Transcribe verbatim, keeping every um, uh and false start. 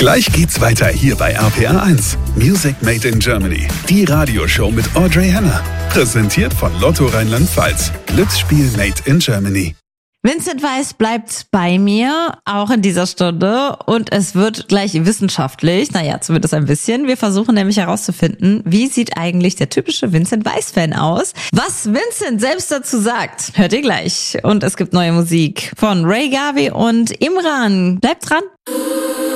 Gleich geht's weiter hier bei R P R eins. Music Made in Germany. Die Radioshow mit Audrey Henner. Präsentiert von Lotto Rheinland-Pfalz. Glücksspiel Made in Germany. Vincent Weiss bleibt bei mir, auch in dieser Stunde. Und es wird gleich wissenschaftlich. Naja, zumindest ein bisschen. Wir versuchen nämlich herauszufinden, wie sieht eigentlich der typische Vincent Weiss-Fan aus? Was Vincent selbst dazu sagt, hört ihr gleich. Und es gibt neue Musik von Ray Garvey und Imran. Bleibt dran.